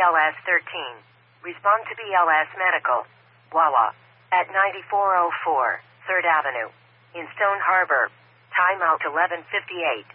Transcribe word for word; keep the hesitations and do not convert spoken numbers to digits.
L S thirteen. Respond to B L S Medical. Wawa. At ninety-four oh four, third Avenue. In Stone Harbor. Timeout eleven fifty-eight.